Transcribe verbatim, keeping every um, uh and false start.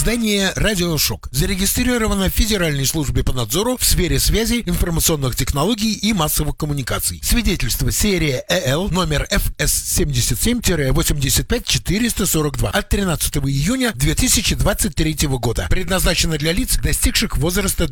Издание «Радиошок» зарегистрировано в Федеральной службе по надзору в сфере связи, информационных технологий и массовых коммуникаций. Свидетельство серия ЭЛ номер эф эс семьдесят семь восемьдесят пять четыреста сорок два от тринадцатого июня две тысячи двадцать третьего года. Предназначено для лиц, достигших возраста